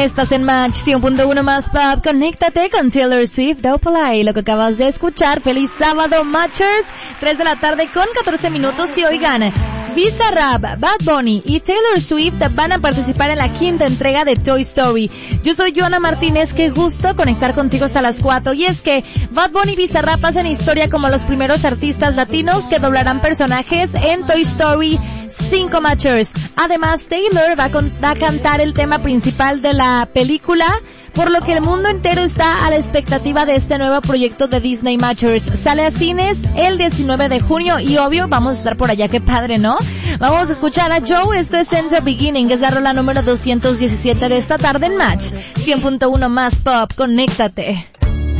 Estás en Match 100.1 más Pop. Conéctate con Taylor Swift, Dopalai. Lo que acabas de escuchar. Feliz sábado, Matchers. 3 de la tarde con 14 minutos. Y oigan, Bizarrap, Bad Bunny y Taylor Swift van a participar en la quinta entrega de Toy Story. Yo soy Joana Martínez. Qué gusto conectar contigo hasta las 4. Y es que Bad Bunny y Bizarrap hacen historia como los primeros artistas latinos que doblarán personajes en Toy Story 5, Matchers. Además, Taylor va a cantar el tema principal de la película, por lo que el mundo entero está a la expectativa de este nuevo proyecto de Disney, Matchers. Sale a cines el 19 de junio y obvio vamos a estar por allá. Qué padre, ¿no? Vamos a escuchar a Joe. Esto es In the Beginning, es la rola número 217 de esta tarde en Match 100.1 más Pop. Conéctate.